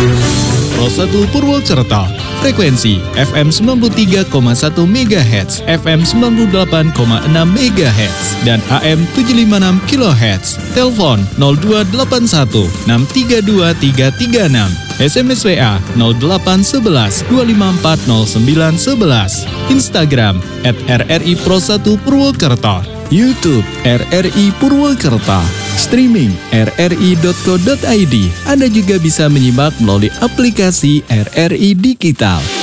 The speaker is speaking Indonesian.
Pro 1 Purwokerto, frekuensi FM 93,1 MHz, FM 98,6 MHz, dan AM 756 kHz. Telepon 0281 632 336. SMS WA 0811 254 0911. Instagram @RRI Pro 1 Purwokerto. YouTube RRI Purwokerto. Streaming rri.co.id. Anda juga bisa menyimak melalui aplikasi RRI Digital.